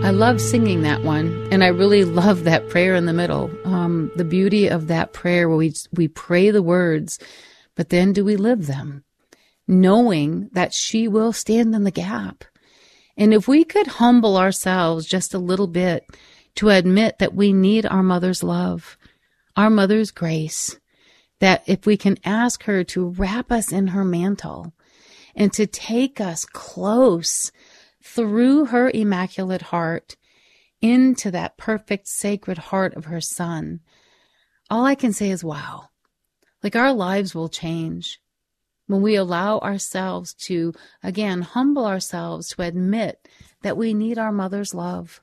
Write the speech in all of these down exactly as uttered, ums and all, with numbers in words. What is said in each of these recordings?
I love singing that one, and I really love that prayer in the middle. Um, the beauty of that prayer where we we pray the words, but then do we live them, knowing that she will stand in the gap. And if we could humble ourselves just a little bit to admit that we need our mother's love, our mother's grace, that if we can ask her to wrap us in her mantle and to take us close through her immaculate heart into that perfect sacred heart of her son, all I can say is, wow, like our lives will change when we allow ourselves to, again, humble ourselves to admit that we need our mother's love.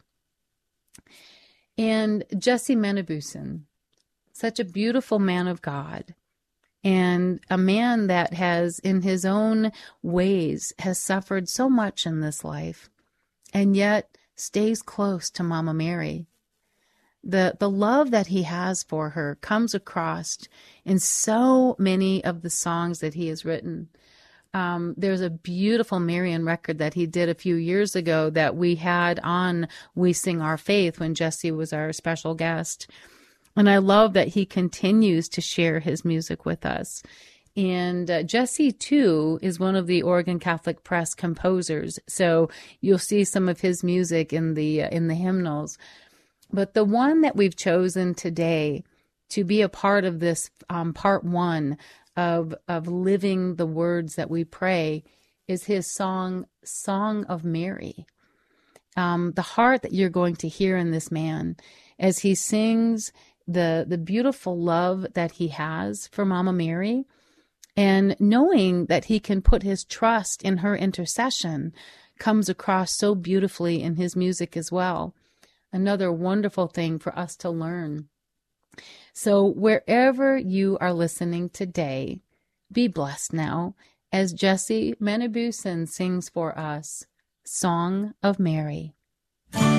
And Jesse Menabusen, such a beautiful man of God, and a man that has, in his own ways, has suffered so much in this life, and yet stays close to Mama Mary. The, the love that he has for her comes across in so many of the songs that he has written. Um, there's a beautiful Marian record that he did a few years ago that we had on We Sing Our Faith when Jesse was our special guest. And I love that he continues to share his music with us. And uh, Jesse, too, is one of the Oregon Catholic Press composers. So you'll see some of his music in the uh, in the hymnals. But the one that we've chosen today to be a part of this um, part one of, of living the words that we pray is his song, Song of Mary. Um, the heart that you're going to hear in this man as he sings the the beautiful love that he has for Mama Mary, and knowing that he can put his trust in her intercession comes across so beautifully in his music as well. Another wonderful thing for us to learn. So wherever you are listening today, be blessed now as Jesse Menabusen sings for us, Song of Mary.